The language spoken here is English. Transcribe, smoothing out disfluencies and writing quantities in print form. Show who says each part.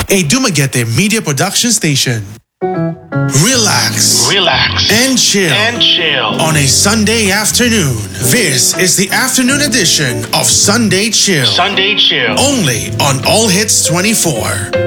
Speaker 1: a Dumaguete Media Production station. Relax.
Speaker 2: Relax.
Speaker 1: And chill.
Speaker 2: And chill.
Speaker 1: On a Sunday afternoon. This is the afternoon edition of Sunday Chill.
Speaker 2: Sunday Chill.
Speaker 1: Only on All Hits 24.